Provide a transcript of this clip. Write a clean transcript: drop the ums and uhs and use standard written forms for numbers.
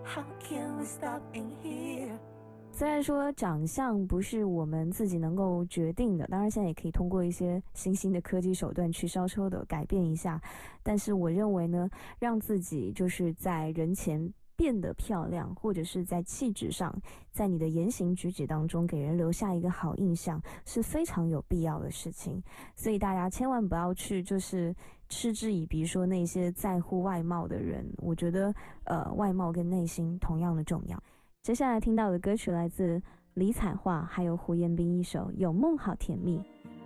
How can we stop in here？ 虽然说长相不是我们自己能够决定的，当然现在也可以通过一些新兴的科技手段去稍稍的改变一下，但是我认为呢，让自己就是在人前变得漂亮，或者是在气质上，在你的言行举止当中给人留下一个好印象，是非常有必要的事情。所以大家千万不要去就是嗤之以鼻说那些在乎外貌的人，我觉得外貌跟内心同样的重要。接下来听到的歌曲来自李彩桦还有胡彦斌一首《有梦好甜蜜》。